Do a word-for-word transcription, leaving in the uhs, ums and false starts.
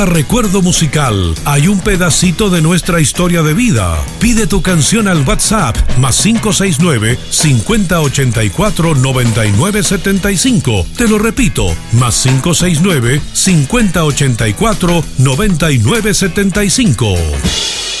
Recuerdo musical, hay un pedacito de nuestra historia de vida. Pide tu canción al WhatsApp más cinco seis nueve, cincuenta ochenta y cuatro, noventa y nueve setenta y cinco. Te lo repito, más cinco seis nueve, cincuenta ochenta y cuatro, noventa y nueve setenta y cinco.